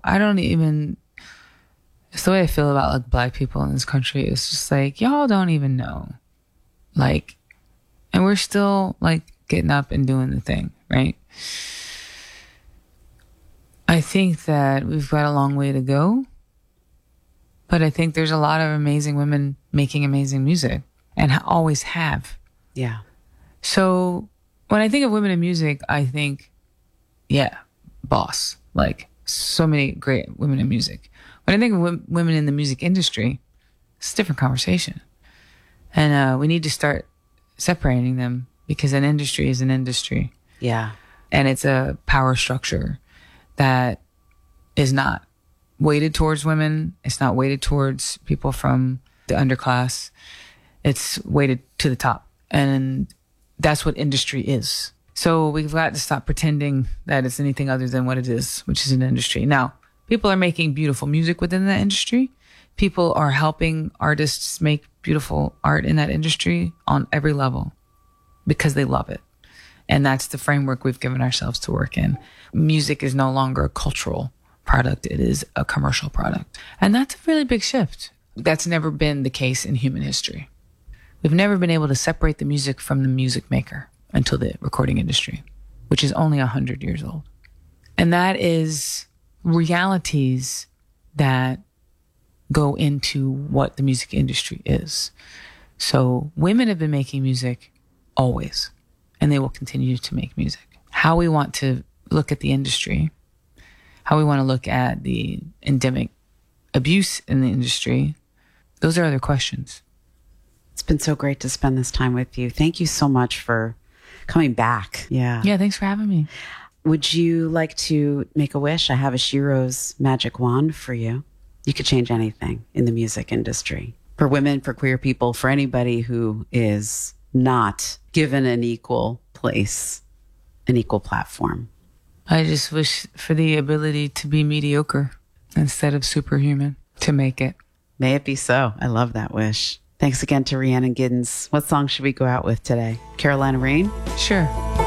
I don't even, it's the way I feel about like Black people in this country. It's just like, y'all don't even know. Like, and we're still like getting up and doing the thing, right? I think that we've got a long way to go, but I think there's a lot of amazing women making amazing music and always have. Yeah. So when I think of women in music, I think, yeah, boss, like so many great women in music. When I think of women in the music industry, it's a different conversation. And we need to start separating them because an industry is an industry. Yeah. And it's a power structure that is not weighted towards women. It's not weighted towards people from the underclass. It's weighted to the top. And that's what industry is. So we've got to stop pretending that it's anything other than what it is, which is an industry. Now, people are making beautiful music within that industry. People are helping artists make beautiful art in that industry on every level because they love it. And that's the framework we've given ourselves to work in. Music is no longer a cultural product. It is a commercial product. And that's a really big shift. That's never been the case in human history. We've never been able to separate the music from the music maker until the recording industry, which is only 100 years old. And that is realities that go into what the music industry is. So women have been making music always, and they will continue to make music. How we want to look at the industry, how we want to look at the endemic abuse in the industry, those are other questions. It's been so great to spend this time with you. Thank you so much for coming back. Yeah. Yeah, thanks for having me. Would you like to make a wish? I have a Shiro's magic wand for you. You could change anything in the music industry. For women, for queer people, for anybody who is not given an equal place, an equal platform. I just wish for the ability to be mediocre instead of superhuman, to make it. May it be so. I love that wish. Thanks again to Rhiannon Giddens. What song should we go out with today? Carolina Rain? Sure.